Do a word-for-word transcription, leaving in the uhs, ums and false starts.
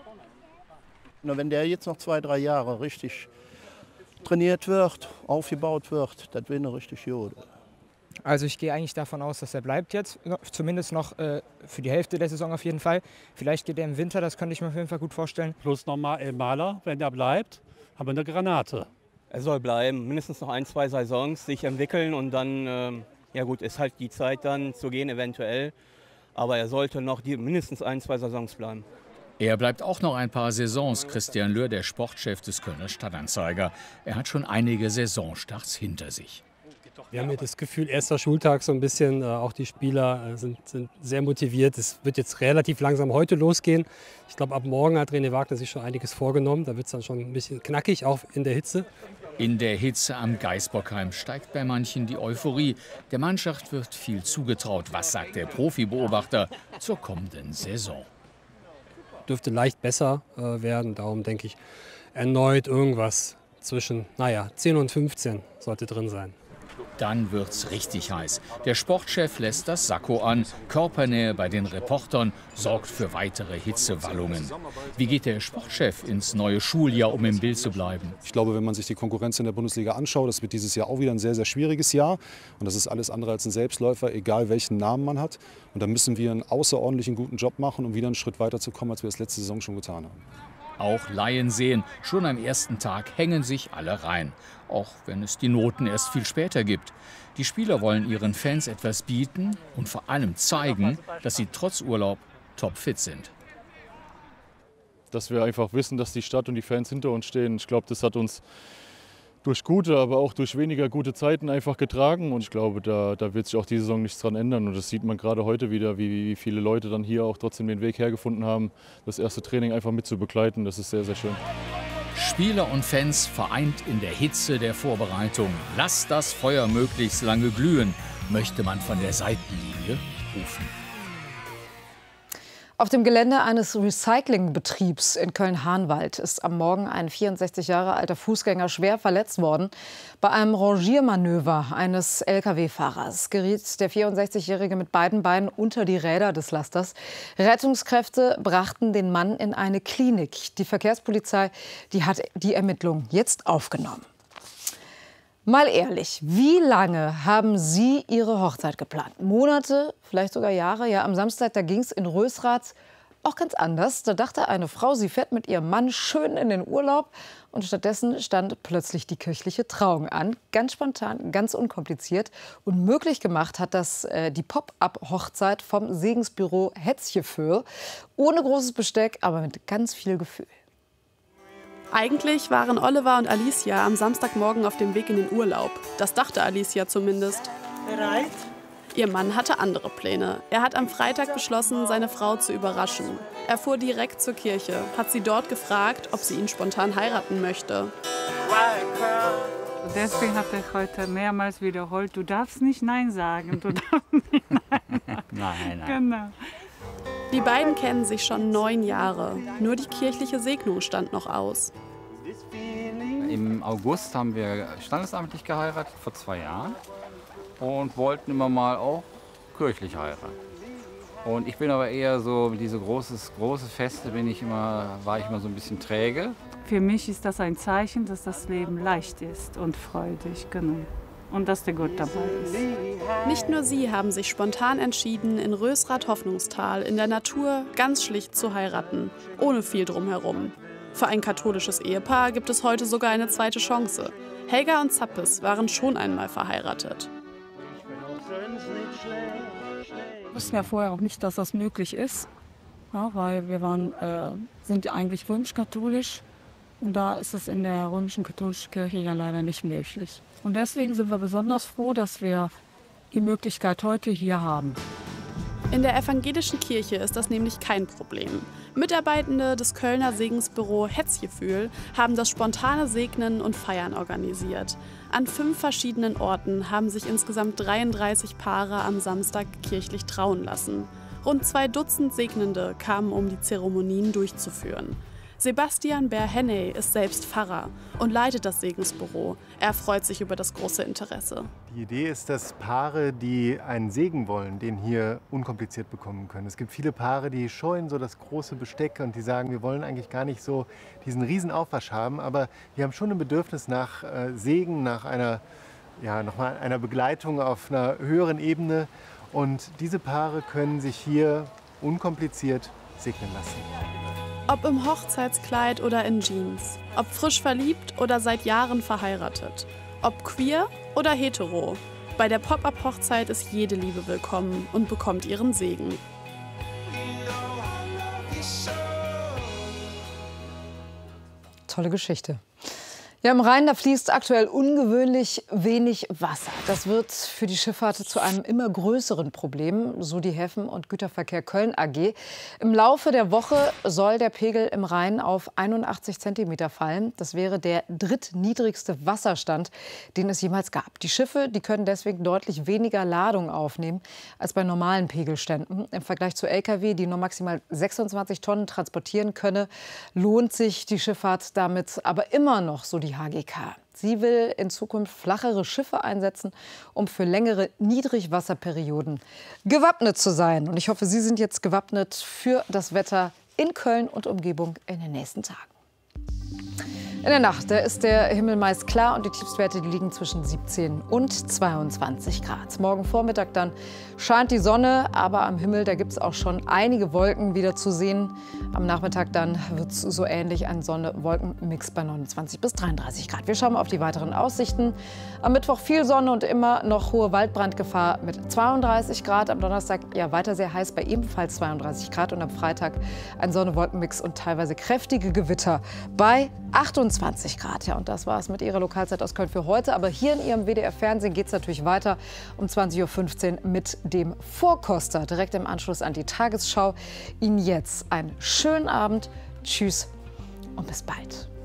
Na, wenn der jetzt noch zwei, drei Jahre richtig trainiert wird, aufgebaut wird, das wäre richtig gut. Also ich gehe eigentlich davon aus, dass er bleibt jetzt, zumindest noch äh, für die Hälfte der Saison auf jeden Fall. Vielleicht geht er im Winter, das könnte ich mir auf jeden Fall gut vorstellen. Plus nochmal El Maler, wenn er bleibt, haben wir eine Granate. Er soll bleiben, mindestens noch ein, zwei Saisons sich entwickeln und dann, ähm, ja gut, ist halt die Zeit dann zu gehen eventuell. Aber er sollte noch die, mindestens ein, zwei Saisons bleiben. Er bleibt auch noch ein paar Saisons, Christian Löhr, der Sportchef des Kölner Stadtanzeiger. Er hat schon einige Saisonstarts hinter sich. Wir haben hier das Gefühl, erster Schultag so ein bisschen, äh, auch die Spieler äh, sind, sind sehr motiviert. Es wird jetzt relativ langsam heute losgehen. Ich glaube, ab morgen hat René Wagner sich schon einiges vorgenommen. Da wird es dann schon ein bisschen knackig, auch in der Hitze. In der Hitze am Gaisbockheim steigt bei manchen die Euphorie. Der Mannschaft wird viel zugetraut. Was sagt der Profibeobachter zur kommenden Saison? Dürfte leicht besser äh, werden. Darum denke ich, erneut irgendwas zwischen, naja, zehn und fünfzehn sollte drin sein. Dann wird's richtig heiß. Der Sportchef lässt das Sakko an. Körpernähe bei den Reportern sorgt für weitere Hitzewallungen. Wie geht der Sportchef ins neue Schuljahr, um im Bild zu bleiben? Ich glaube, wenn man sich die Konkurrenz in der Bundesliga anschaut, das wird dieses Jahr auch wieder ein sehr, sehr schwieriges Jahr. Und das ist alles andere als ein Selbstläufer, egal welchen Namen man hat. Und da müssen wir einen außerordentlichen guten Job machen, um wieder einen Schritt weiter zu kommen, als wir es letzte Saison schon getan haben. Auch Laien sehen, schon am ersten Tag hängen sich alle rein. Auch wenn es die Noten erst viel später gibt. Die Spieler wollen ihren Fans etwas bieten und vor allem zeigen, dass sie trotz Urlaub topfit sind. Dass wir einfach wissen, dass die Stadt und die Fans hinter uns stehen. Ich glaube, das hat uns durch gute, aber auch durch weniger gute Zeiten einfach getragen. Und ich glaube, da, da wird sich auch die Saison nichts dran ändern. Und das sieht man gerade heute wieder, wie, wie viele Leute dann hier auch trotzdem den Weg hergefunden haben, das erste Training einfach mit zu begleiten. Das ist sehr, sehr schön. Spieler und Fans vereint in der Hitze der Vorbereitung. Lasst das Feuer möglichst lange glühen, möchte man von der Seitenlinie rufen. Auf dem Gelände eines Recyclingbetriebs in Köln-Harnwald ist am Morgen ein vierundsechzig Jahre alter Fußgänger schwer verletzt worden. Bei einem Rangiermanöver eines L K W-Fahrers geriet der vierundsechzigjährige mit beiden Beinen unter die Räder des Lasters. Rettungskräfte brachten den Mann in eine Klinik. Die Verkehrspolizei, die hat die Ermittlungen jetzt aufgenommen. Mal ehrlich, wie lange haben Sie Ihre Hochzeit geplant? Monate, vielleicht sogar Jahre? Ja, am Samstag, da ging es in Rösrath auch ganz anders. Da dachte eine Frau, sie fährt mit ihrem Mann schön in den Urlaub. Und stattdessen stand plötzlich die kirchliche Trauung an. Ganz spontan, ganz unkompliziert. Und möglich gemacht hat das äh, die Pop-up-Hochzeit vom Segensbüro Hetzjeföhr. Ohne großes Besteck, aber mit ganz viel Gefühl. Eigentlich waren Oliver und Alicia am Samstagmorgen auf dem Weg in den Urlaub. Das dachte Alicia zumindest. Bereit? Ihr Mann hatte andere Pläne. Er hat am Freitag beschlossen, seine Frau zu überraschen. Er fuhr direkt zur Kirche, hat sie dort gefragt, ob sie ihn spontan heiraten möchte. Deswegen hat er heute mehrmals wiederholt, du darfst nicht Nein sagen. Du darfst nicht Nein sagen. Nein, nein. Genau. Die beiden kennen sich schon neun Jahre. Nur die kirchliche Segnung stand noch aus. Im August haben wir standesamtlich geheiratet, vor zwei Jahren. Und wollten immer mal auch kirchlich heiraten. Und ich bin aber eher so, diese großes, große Feste bin ich immer, war ich immer so ein bisschen träge. Für mich ist das ein Zeichen, dass das Leben leicht ist und freudig, genau. Und dass der Gott dabei ist. Nicht nur sie haben sich spontan entschieden, in Rösrath-Hoffnungstal in der Natur ganz schlicht zu heiraten, ohne viel drumherum. Für ein katholisches Ehepaar gibt es heute sogar eine zweite Chance. Helga und Zappes waren schon einmal verheiratet. Ich wusste ja vorher auch nicht, dass das möglich ist, ja, weil wir waren, äh, sind eigentlich römisch-katholisch und da ist es in der römischen katholischen Kirche ja leider nicht möglich. Und deswegen sind wir besonders froh, dass wir die Möglichkeit heute hier haben. In der evangelischen Kirche ist das nämlich kein Problem. Mitarbeitende des Kölner Segensbüro Hetzjeföhr haben das spontane Segnen und Feiern organisiert. An fünf verschiedenen Orten haben sich insgesamt dreiunddreißig Paare am Samstag kirchlich trauen lassen. Rund zwei Dutzend Segnende kamen, um die Zeremonien durchzuführen. Sebastian Bär-Henney ist selbst Pfarrer und leitet das Segensbüro. Er freut sich über das große Interesse. Die Idee ist, dass Paare, die einen Segen wollen, den hier unkompliziert bekommen können. Es gibt viele Paare, die scheuen so das große Besteck und die sagen, wir wollen eigentlich gar nicht so diesen riesen Aufwasch haben, aber wir haben schon ein Bedürfnis nach äh, Segen, nach einer, ja, nochmal einer Begleitung auf einer höheren Ebene. Und diese Paare können sich hier unkompliziert segnen lassen. Ob im Hochzeitskleid oder in Jeans, ob frisch verliebt oder seit Jahren verheiratet, ob queer oder hetero. Bei der Pop-Up-Hochzeit ist jede Liebe willkommen und bekommt ihren Segen. Tolle Geschichte. Ja, im Rhein, da fließt aktuell ungewöhnlich wenig Wasser. Das wird für die Schifffahrt zu einem immer größeren Problem, so die Häfen- und Güterverkehr Köln A G. Im Laufe der Woche soll der Pegel im Rhein auf einundachtzig Zentimeter fallen. Das wäre der drittniedrigste Wasserstand, den es jemals gab. Die Schiffe, die können deswegen deutlich weniger Ladung aufnehmen als bei normalen Pegelständen. Im Vergleich zu L K W, die nur maximal sechsundzwanzig Tonnen transportieren könne, lohnt sich die Schifffahrt damit aber immer noch, so die H G K. Sie will in Zukunft flachere Schiffe einsetzen, um für längere Niedrigwasserperioden gewappnet zu sein. Und ich hoffe, Sie sind jetzt gewappnet für das Wetter in Köln und Umgebung in den nächsten Tagen. In der Nacht, da ist der Himmel meist klar und die Tiefstwerte die liegen zwischen siebzehn und zweiundzwanzig Grad. Morgen Vormittag dann scheint die Sonne, aber am Himmel da gibt es auch schon einige Wolken wieder zu sehen. Am Nachmittag dann wird es so ähnlich ein Sonne-Wolken-Mix bei neunundzwanzig bis dreiunddreißig Grad. Wir schauen auf die weiteren Aussichten. Am Mittwoch viel Sonne und immer noch hohe Waldbrandgefahr mit zweiunddreißig Grad. Am Donnerstag ja weiter sehr heiß bei ebenfalls zweiunddreißig Grad und am Freitag ein Sonne-Wolken-Mix und teilweise kräftige Gewitter bei achtundzwanzig Grad. Ja, und das war es mit Ihrer Lokalzeit aus Köln für heute. Aber hier in Ihrem W D R-Fernsehen geht es natürlich weiter um zwanzig Uhr fünfzehn mit dem Vorkoster. Direkt im Anschluss an die Tagesschau. Ihnen jetzt einen schönen Abend. Tschüss und bis bald.